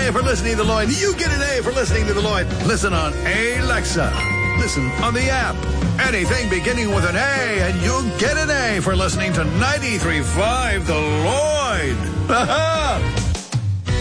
A for listening to The Lloyd. You get an A for listening to The Lloyd. Listen on Alexa. Listen on the app. Anything beginning with an A, and you'll get an A for listening to 93.5 The Lloyd. Ha-ha!